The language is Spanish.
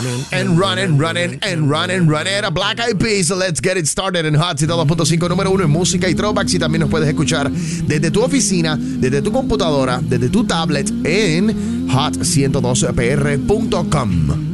A Black Eyed Peas. Let's get it started en Hot 102.5, número 1 en música y throwbacks. Y también nos puedes escuchar desde tu oficina, desde tu computadora, desde tu tablet en hot102pr.com.